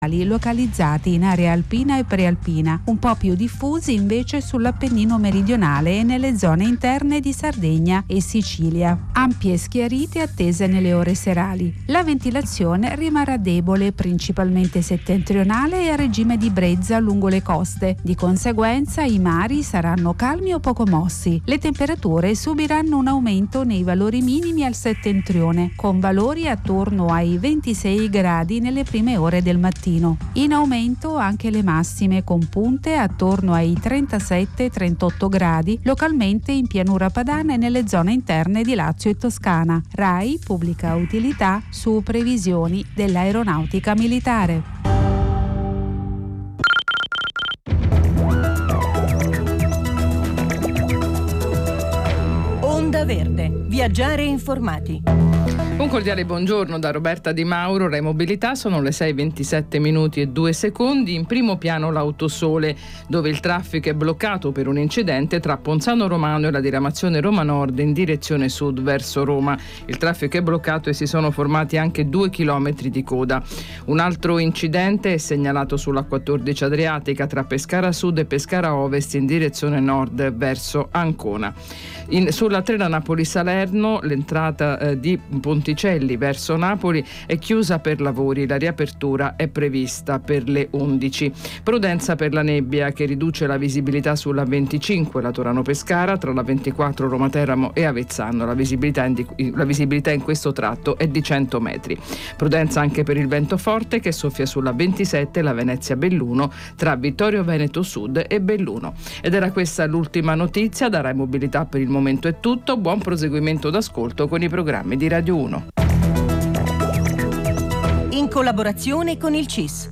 localizzati in area alpina e prealpina, un po' più diffusi invece sull'Appennino meridionale e nelle zone interne di Sardegna e Sicilia. Ampie schiarite attese nelle ore serali. La ventilazione rimarrà debole, principalmente settentrionale e a regime di brezza lungo le coste. Di conseguenza i mari saranno calmi o poco mossi. Le temperature subiranno un aumento nei valori minimi al settentrione, con valori attorno ai 26 gradi nelle prime ore del mattino. In aumento anche le massime, con punte attorno ai 37-38 gradi, localmente in pianura padana e nelle zone interne di Lazio e Toscana. RAI pubblica utilità su previsioni dell'aeronautica militare. Onda Verde. Viaggiare informati. Un cordiale buongiorno da Roberta Di Mauro, Rai Mobilità. Sono le 6:27 minuti e 2 secondi. In primo piano l'Autosole, dove il traffico è bloccato per un incidente tra Ponzano Romano e la diramazione Roma Nord in direzione sud verso Roma. Il traffico è bloccato e si sono formati anche 2 chilometri di coda. Un altro incidente è segnalato sulla 14 Adriatica tra Pescara Sud e Pescara Ovest in direzione nord verso Ancona. Sulla Trena Napoli-Salerno l'entrata di Ponticelli verso Napoli è chiusa per lavori. La riapertura è prevista per le 11. Prudenza per la nebbia che riduce la visibilità sulla 25, la Torano-Pescara, tra la 24 Roma Teramo e Avezzano. La visibilità in questo tratto è di 100 metri. Prudenza anche per il vento forte che soffia sulla 27, la Venezia-Belluno, tra Vittorio Veneto Sud e Belluno. Ed era questa l'ultima notizia. Da Rai Mobilità per il momento è tutto. Buon proseguimento d'ascolto con i programmi di Radio 1. In collaborazione con il CIS.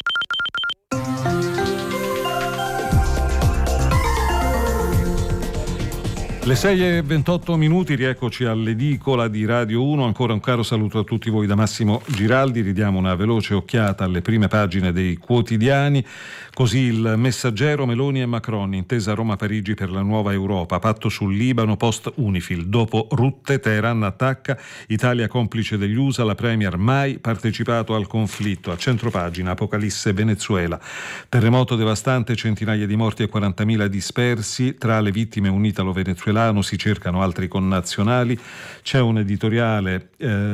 Le 6:28 minuti, rieccoci all'edicola di Radio 1. Ancora un caro saluto a tutti voi da Massimo Giraldi. Ridiamo una veloce occhiata alle prime pagine dei quotidiani. Così il Messaggero: Meloni e Macron, intesa Roma-Parigi per la nuova Europa, patto sul Libano post-Unifil. Dopo Rutte, Teheran attacca, Italia complice degli USA, la Premier mai partecipato al conflitto. A centropagina Apocalisse Venezuela. Terremoto devastante, centinaia di morti e 40.000 dispersi. Tra le vittime un italo-venezuelano, si cercano altri connazionali. C'è un editoriale,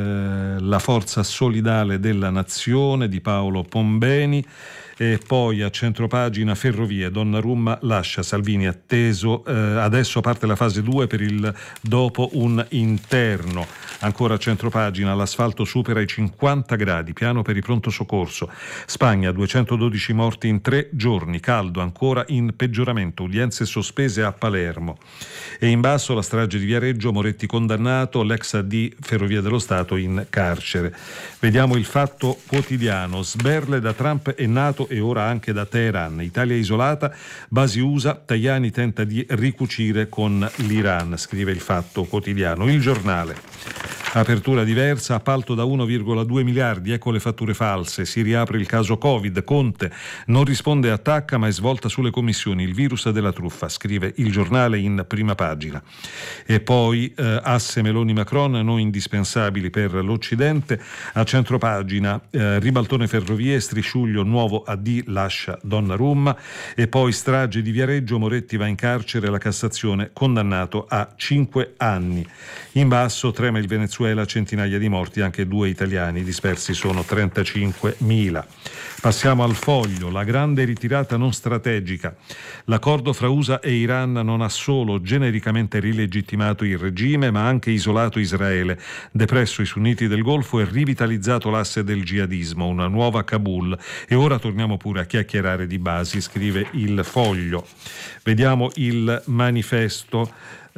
La forza solidale della nazione, di Paolo Pombeni. E poi a centropagina Ferrovie, Donnarumma lascia, Salvini atteso, adesso parte la fase 2 per il dopo un interno. Ancora a centropagina, l'asfalto supera i 50 gradi, piano per il pronto soccorso. Spagna, 212 morti in 3 giorni, caldo ancora in peggioramento, udienze sospese a Palermo. E in basso la strage di Viareggio, Moretti condannato, l'ex AD Ferrovie dello Stato in carcere. Vediamo il Fatto Quotidiano: sberle da Trump e NATO e ora anche da Teheran. Italia isolata, basi USA, Tajani tenta di ricucire con l'Iran, scrive il Fatto Quotidiano. Il Giornale: apertura diversa, appalto da 1,2 miliardi, ecco le fatture false, si riapre il caso Covid, Conte non risponde, attacca ma è svolta sulle commissioni, il virus della truffa, scrive il Giornale in prima pagina. E poi asse Meloni-Macron, non indispensabili per l'Occidente. A centropagina ribaltone Ferrovie, Strisciuglio nuovo AD lascia Donnarumma. E poi strage di Viareggio, Moretti va in carcere, la Cassazione condannato a 5 anni. In basso trema il Venezuela, centinaia di morti, anche 2 italiani, dispersi sono 35.000. Passiamo al Foglio: la grande ritirata non strategica. L'accordo fra USA e Iran non ha solo genericamente rilegittimato il regime, ma anche isolato Israele, depresso i sunniti del Golfo e rivitalizzato l'asse del jihadismo, una nuova Kabul. E ora torniamo pure a chiacchierare di basi, scrive il Foglio. Vediamo il Manifesto.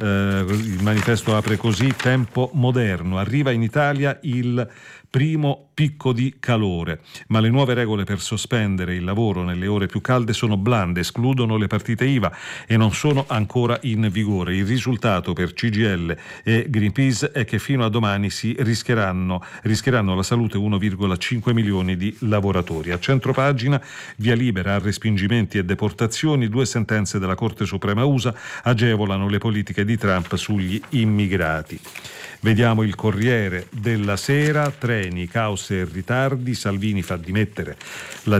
Il Manifesto apre così: tempo moderno, arriva in Italia il primo picco di calore, ma le nuove regole per sospendere il lavoro nelle ore più calde sono blande, escludono le partite IVA e non sono ancora in vigore. Il risultato per CGIL e Greenpeace è che fino a domani si rischieranno la salute 1,5 milioni di lavoratori. A centropagina, via libera a respingimenti e deportazioni, 2 sentenze della Corte Suprema USA agevolano le politiche di Trump sugli immigrati. Vediamo il Corriere della Sera, treni, caos e ritardi, Salvini fa dimettere la